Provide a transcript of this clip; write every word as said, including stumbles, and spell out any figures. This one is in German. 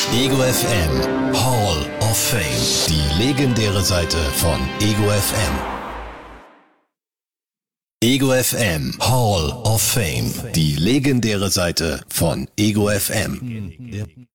Ego F M Hall of Fame. Die legendäre Seite von Ego F M. Ego F M Hall of Fame. Die legendäre Seite von Ego F M.